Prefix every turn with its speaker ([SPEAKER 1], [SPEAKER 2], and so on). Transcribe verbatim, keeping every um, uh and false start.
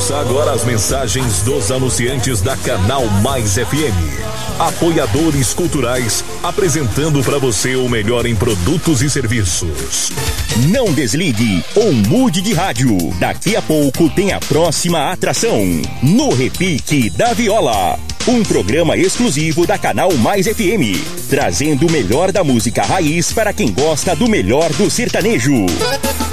[SPEAKER 1] Ouça agora as mensagens dos anunciantes da Canal Mais F M. Apoiadores culturais, apresentando para você o melhor em produtos e serviços.
[SPEAKER 2] Não desligue ou mude de rádio. Daqui a pouco tem a próxima atração. No Repique da Viola. Um programa exclusivo da Canal Mais F M. Trazendo o melhor da música raiz para quem gosta do melhor do sertanejo.